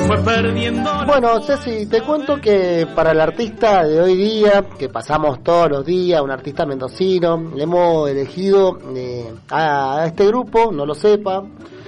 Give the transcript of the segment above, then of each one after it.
fue perdiendo. Bueno, Ceci, te cuento que para el artista de hoy día, que pasamos todos los días, un artista mendocino, le hemos elegido a este grupo, No Lo Sepa,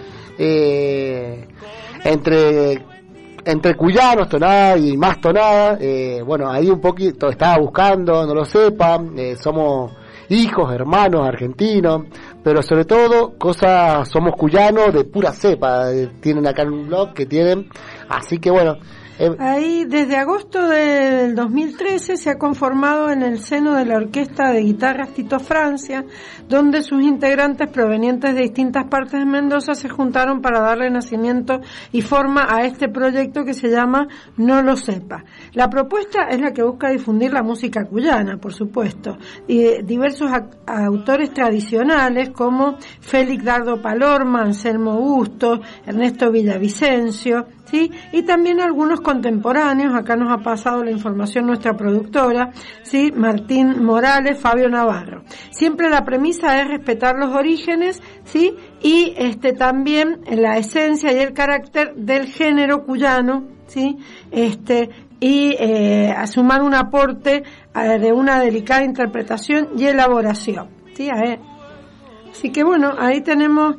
entre cuyanos, tonada y más tonada, bueno, ahí un poquito estaba buscando, No Lo Sepa, somos hijos, hermanos, argentinos, pero sobre todo somos cuyanos de pura cepa, tienen acá en un blog que tienen, así que bueno. Ahí desde agosto del 2013 se ha conformado en el seno de la Orquesta de Guitarras Tito Francia, donde sus integrantes provenientes de distintas partes de Mendoza se juntaron para darle nacimiento y forma a este proyecto que se llama No Lo Sepa. La propuesta es la que busca difundir la música cuyana, por supuesto, y diversos autores tradicionales como Félix Dardo Palorma, Anselmo Bustos, Ernesto Villavicencio, ¿sí? Y también algunos contemporáneos. Acá nos ha pasado la información nuestra productora, ¿sí? Martín Morales, Fabio Navarro. Siempre la premisa es respetar los orígenes, ¿sí? Y también la esencia y el carácter del género cuyano, ¿sí? Y a sumar un aporte de una delicada interpretación y elaboración, ¿sí? Así que bueno, ahí tenemos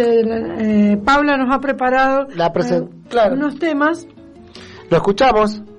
Paula nos ha preparado claro, unos temas. Lo escuchamos.